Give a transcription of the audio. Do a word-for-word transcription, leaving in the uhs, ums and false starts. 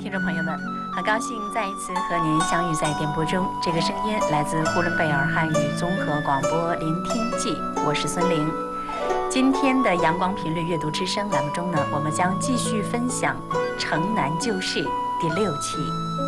听众朋友们，很高兴再一次和您相遇在电波中。这个声音来自呼伦贝尔汉语综合广播聆听记，我是孙玲。今天的阳光频率阅读之声栏目中呢，我们将继续分享《城南旧事》第六期。